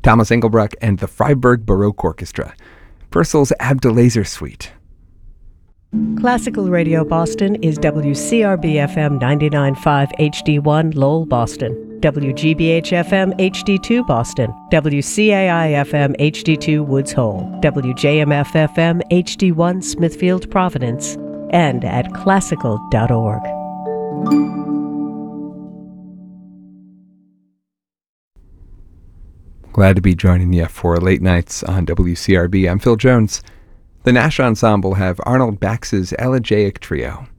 Thomas Engelbrecht and the Freiburg Baroque Orchestra. Purcell's Abdelazer Suite. Classical Radio Boston is WCRB-FM 99.5 HD1 Lowell, Boston, WGBH-FM HD2 Boston, WCAI-FM HD2 Woods Hole, WJMF-FM HD1 Smithfield, Providence, and at classical.org. Glad to be joining you for Late Nights on WCRB. I'm Phil Jones. The Nash Ensemble have Arnold Bax's Elegiac Trio.